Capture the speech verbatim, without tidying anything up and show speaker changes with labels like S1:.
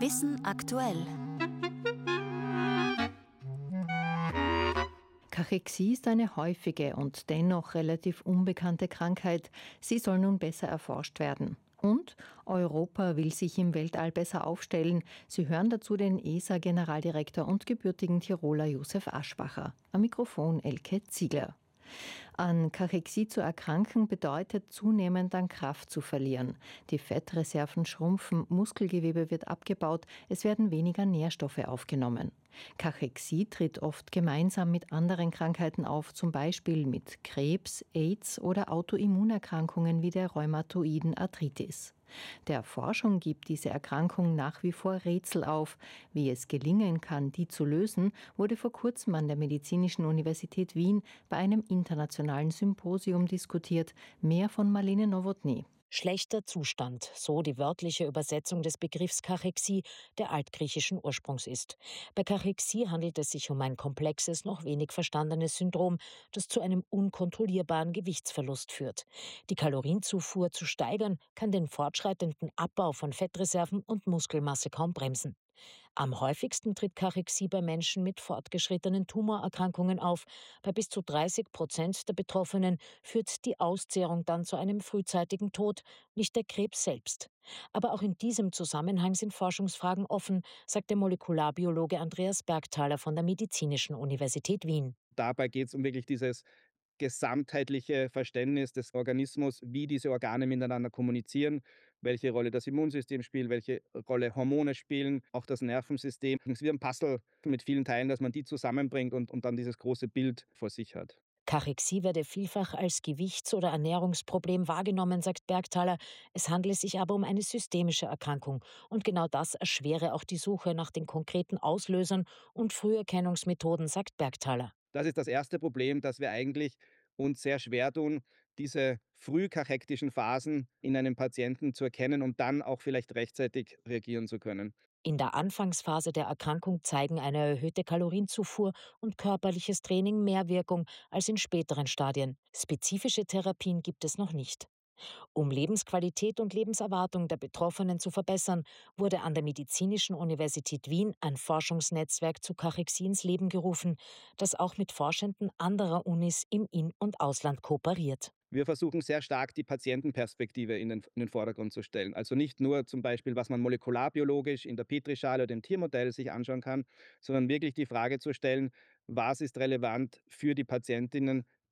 S1: Wissen aktuell.
S2: Kachexie ist eine häufige und dennoch relativ unbekannte Krankheit. Sie soll nun besser erforscht werden. Und Europa will sich im Weltall besser aufstellen. Sie hören dazu den E S A-Generaldirektor und gebürtigen Tiroler Josef Aschbacher. Am Mikrofon Elke Ziegler. An Kachexie zu erkranken bedeutet zunehmend an Kraft zu verlieren. Die Fettreserven schrumpfen, Muskelgewebe wird abgebaut, es werden weniger Nährstoffe aufgenommen. Kachexie tritt oft gemeinsam mit anderen Krankheiten auf, zum Beispiel mit Krebs, AIDS oder Autoimmunerkrankungen wie der rheumatoiden Arthritis. Der Forschung gibt diese Erkrankung nach wie vor Rätsel auf. Wie es gelingen kann, die zu lösen, wurde vor kurzem an der Medizinischen Universität Wien bei einem internationalen Symposium diskutiert. Mehr von Marlene Nowotny.
S3: Schlechter Zustand, so die wörtliche Übersetzung des Begriffs Kachexie, der altgriechischen Ursprungs ist. Bei Kachexie handelt es sich um ein komplexes, noch wenig verstandenes Syndrom, das zu einem unkontrollierbaren Gewichtsverlust führt. Die Kalorienzufuhr zu steigern, kann den fortschreitenden Abbau von Fettreserven und Muskelmasse kaum bremsen. Am häufigsten tritt Kachexie bei Menschen mit fortgeschrittenen Tumorerkrankungen auf. Bei bis zu dreißig Prozent der Betroffenen führt die Auszehrung dann zu einem frühzeitigen Tod, nicht der Krebs selbst. Aber auch in diesem Zusammenhang sind Forschungsfragen offen, sagt der Molekularbiologe Andreas Bergthaler von der Medizinischen Universität Wien.
S4: Dabei geht es um wirklich dieses gesamtheitliche Verständnis des Organismus, wie diese Organe miteinander kommunizieren, welche Rolle das Immunsystem spielt, welche Rolle Hormone spielen, auch das Nervensystem. Es ist wie ein Puzzle mit vielen Teilen, dass man die zusammenbringt und, und dann dieses große Bild vor sich hat.
S3: Kachexie werde vielfach als Gewichts- oder Ernährungsproblem wahrgenommen, sagt Bergthaler. Es handele sich aber um eine systemische Erkrankung. Und genau das erschwere auch die Suche nach den konkreten Auslösern und Früherkennungsmethoden, sagt Bergthaler.
S4: Das ist das erste Problem, dass wir eigentlich uns sehr schwer tun, diese frühkachektischen Phasen in einem Patienten zu erkennen und dann auch vielleicht rechtzeitig reagieren zu können.
S3: In der Anfangsphase der Erkrankung zeigen eine erhöhte Kalorienzufuhr und körperliches Training mehr Wirkung als in späteren Stadien. Spezifische Therapien gibt es noch nicht. Um Lebensqualität und Lebenserwartung der Betroffenen zu verbessern, wurde an der Medizinischen Universität Wien ein Forschungsnetzwerk zu Kachexie ins Leben gerufen, das auch mit Forschenden anderer Unis im In- und Ausland kooperiert.
S4: Wir versuchen sehr stark, die Patientenperspektive in den, in den Vordergrund zu stellen. Also nicht nur zum Beispiel, was man molekularbiologisch in der Petrischale oder im Tiermodell sich anschauen kann, sondern wirklich die Frage zu stellen, was ist relevant für die Patientinnen,